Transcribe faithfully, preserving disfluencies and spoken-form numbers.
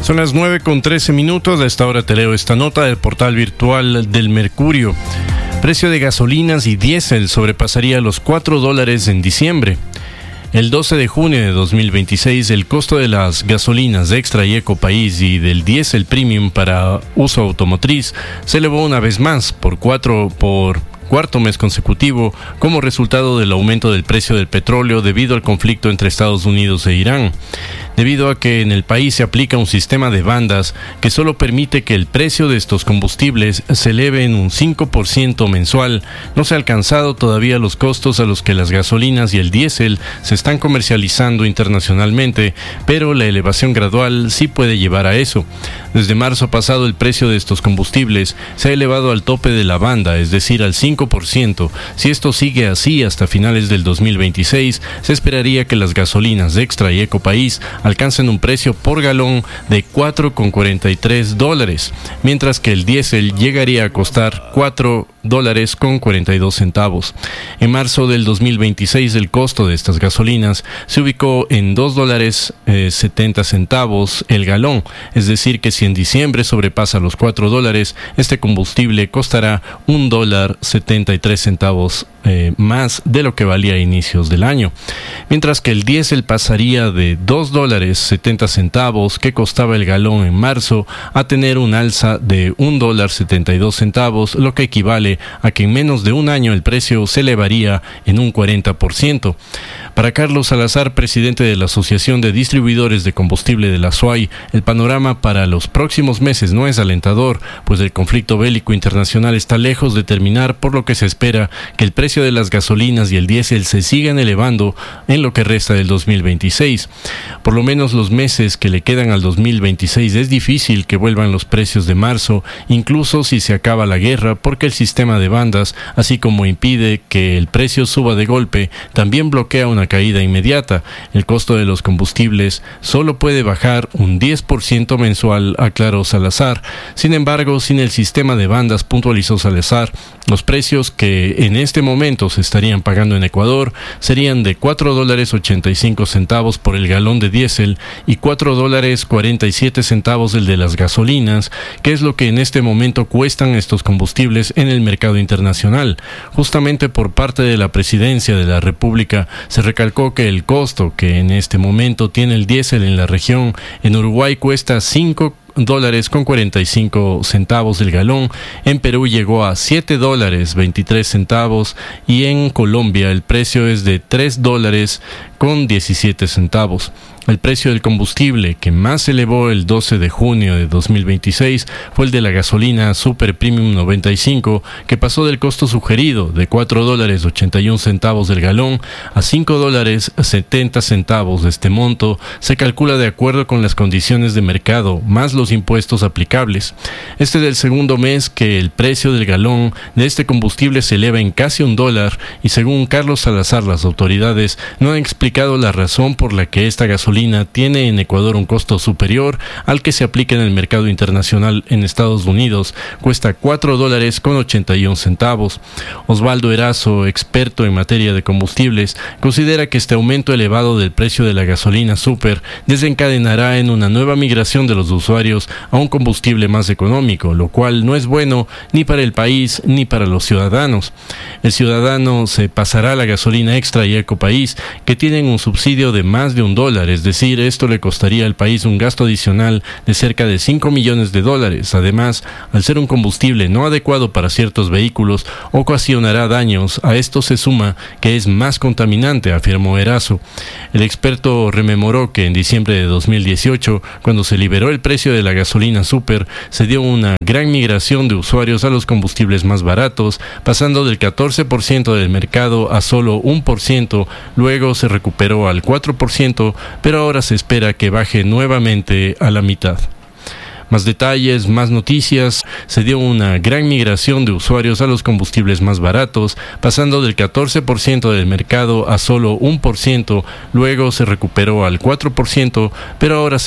Son las nueve con trece minutos. A esta hora te leo esta nota del portal virtual del Mercurio. Precio de gasolinas y diésel sobrepasaría los cuatro dólares en diciembre. El doce de junio de dos mil veintiséis, el costo de las gasolinas Extra y Eco País y del diésel Premium para uso automotriz se elevó una vez más por cuatro por cuarto mes consecutivo como resultado del aumento del precio del petróleo debido al conflicto entre Estados Unidos e Irán. Debido a que en el país se aplica un sistema de bandas que solo permite que el precio de estos combustibles se eleve en un cinco por ciento mensual, no se han alcanzado todavía los costos a los que las gasolinas y el diésel se están comercializando internacionalmente, pero la elevación gradual sí puede llevar a eso. Desde marzo pasado el precio de estos combustibles se ha elevado al tope de la banda, es decir, al cinco por ciento. Si esto sigue así hasta finales del dos mil veintiséis, se esperaría que las gasolinas Extra y Eco País alcancen un precio por galón de cuatro con cuarenta y tres dólares, mientras que el diésel llegaría a costar cuatro dólares con cuarenta y dos centavos. En marzo del dos mil veintiséis el costo de estas gasolinas se ubicó en dos dólares eh, setenta centavos el galón, es decir que si en diciembre sobrepasa los cuatro dólares, este combustible costará un dólar setenta y tres centavos eh, más de lo que valía a inicios del año, mientras que el diésel pasaría de dos dólares setenta centavos que costaba el galón en marzo a tener un alza de un dólar setenta y dos centavos, lo que equivale a que en menos de un año el precio se elevaría en un cuarenta por ciento. Para Carlos Salazar, presidente de la Asociación de Distribuidores de Combustible de la S U A Y, el panorama para los próximos meses no es alentador, pues el conflicto bélico internacional está lejos de terminar, por lo que se espera que el precio de las gasolinas y el diésel se sigan elevando en lo que resta del dos mil veintiséis. Por lo menos los meses que le quedan al dos mil veintiséis es difícil que vuelvan los precios de marzo, incluso si se acaba la guerra, porque el sistema de bandas, así como impide que el precio suba de golpe, también bloquea una caída inmediata. El costo de los combustibles solo puede bajar un diez por ciento mensual, aclaró Salazar. Sin embargo, sin el sistema de bandas, puntualizó Salazar, los precios que en este momento se estarían pagando en Ecuador serían de cuatro dólares ochenta y cinco centavos por el galón de diésel y cuatro dólares cuarenta y siete centavos el de las gasolinas, que es lo que en este momento cuestan estos combustibles en el mercado internacional. Justamente por parte de la Presidencia de la República se recalcó que el costo que en este momento tiene el diésel en la región en Uruguay cuesta cinco dólares con cuarenta y cinco centavos el galón, en Perú llegó a siete dólares veintitrés centavos y en Colombia el precio es de tres dólares con diecisiete centavos. El precio del combustible que más se elevó el doce de junio de dos mil veintiséis fue el de la gasolina Super Premium noventa y cinco, que pasó del costo sugerido de cuatro dólares ochenta y un centavos del galón a cinco dólares setenta centavos. De este monto se calcula de acuerdo con las condiciones de mercado más los impuestos aplicables. Este es el segundo mes que el precio del galón de este combustible se eleva en casi un dólar y según Carlos Salazar las autoridades no han explicado la razón por la que esta gasolina tiene en Ecuador un costo superior al que se aplica en el mercado internacional. En Estados Unidos cuesta cuatro dólares con ochenta y un centavos. Osvaldo Erazo, experto en materia de combustibles, considera que este aumento elevado del precio de la gasolina super desencadenará en una nueva migración de los usuarios a un combustible más económico, lo cual no es bueno ni para el país ni para los ciudadanos. El ciudadano se pasará a la gasolina Extra y Eco País, que tienen un subsidio de más de un dólar, es decir, esto le costaría al país un gasto adicional de cerca de cinco millones de dólares. Además, al ser un combustible no adecuado para ciertos vehículos, ocasionará daños. A esto se suma que es más contaminante, afirmó Erazo. El experto rememoró que en diciembre de dos mil dieciocho, cuando se liberó el precio de la gasolina super, se dio una gran migración de usuarios a los combustibles más baratos, pasando del catorce por ciento del mercado a solo un por ciento, luego se recuperó al cuatro por ciento, pero ahora se espera que baje nuevamente a la mitad. Más detalles, más noticias. Se dio una gran migración de usuarios a los combustibles más baratos, pasando del catorce por ciento del mercado a solo un por ciento, luego se recuperó al cuatro por ciento, pero ahora se